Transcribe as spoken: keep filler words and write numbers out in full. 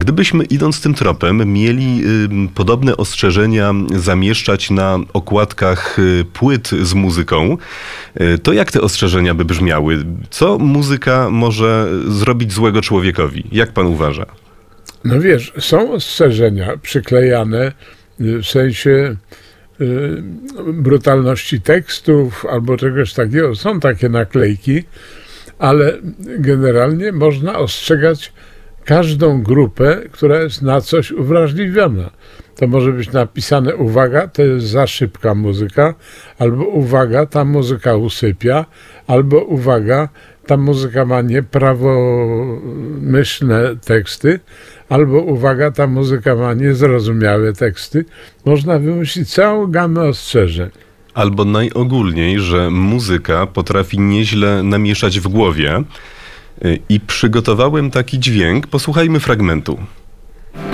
Gdybyśmy idąc tym tropem mieli y, podobne ostrzeżenia zamieszczać na okładkach y, płyt z muzyką, y, to jak te ostrzeżenia by brzmiały? Co muzyka może zrobić złego człowiekowi? Jak pan uważa? No wiesz, są ostrzeżenia przyklejane w sensie y, brutalności tekstów albo czegoś takiego. Są takie naklejki, ale generalnie można ostrzegać każdą grupę, która jest na coś uwrażliwiona. To może być napisane: uwaga, to jest za szybka muzyka, albo uwaga, ta muzyka usypia, albo uwaga, ta muzyka ma nieprawomyślne teksty, albo uwaga, ta muzyka ma niezrozumiałe teksty. Można wymyślić całą gamę ostrzeżeń. Albo najogólniej, że muzyka potrafi nieźle namieszać w głowie. I przygotowałem taki dźwięk. Posłuchajmy fragmentu.